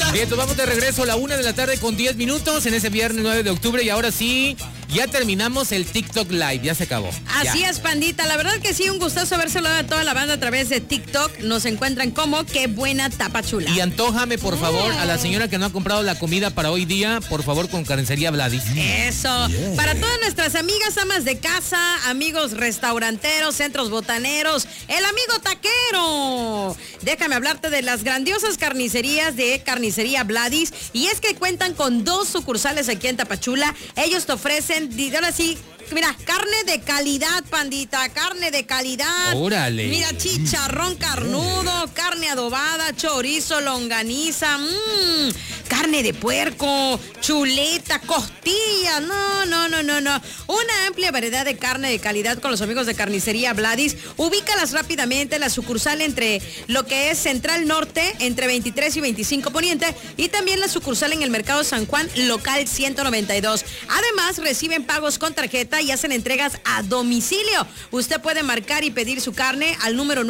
Bien, vamos de regreso a la 1:10 p.m. en ese viernes 9 de octubre y ahora sí, ya terminamos el TikTok Live, ya se acabó. Así es, pandita, la verdad que sí, un gustazo haber saludado a toda la banda a través de TikTok. Nos encuentran como Qué Buena Tapachula. Y antójame, por favor, a la señora que no ha comprado la comida para hoy día, por favor, con Carnicería Vladis. Eso, para todas nuestras amigas amas de casa, amigos restauranteros, centros botaneros, el amigo taquero. Déjame hablarte de las grandiosas carnicerías de Carnicería Vladis, y es que cuentan con 2 sucursales aquí en Tapachula. Ellos te ofrecen, ahora sí, mira, carne de calidad, pandita, carne de calidad. ¡Órale! Mira, chicharrón carnudo, carne adobada, chorizo, longaniza, carne de puerco, chuleta, costilla. No. Una amplia variedad de carne de calidad con los amigos de Carnicería Vladis. Ubícalas rápidamente, la sucursal entre lo que es Central Norte, entre 23 y 25 Poniente, y también la sucursal en el Mercado San Juan, local 192. Además, reciben pagos con tarjeta y hacen entregas a domicilio. Usted puede marcar y pedir su carne al número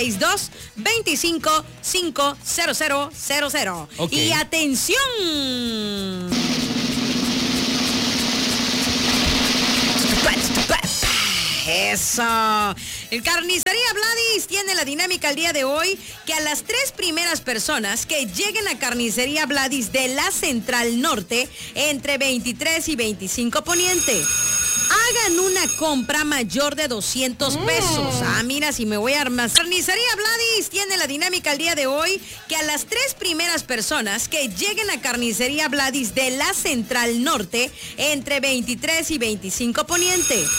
962-25-50000. Okay. Y atención. Eso. El Carnicería Vladis tiene la dinámica el día de hoy que a las 3 primeras personas que lleguen a Carnicería Vladis de la Central Norte entre 23 y 25 Poniente, hagan una compra mayor de 200 pesos. Mira, si me voy a armar. Carnicería Vladis tiene la dinámica el día de hoy que a las 3 primeras personas que lleguen a Carnicería Vladis de la Central Norte entre 23 y 25 Poniente,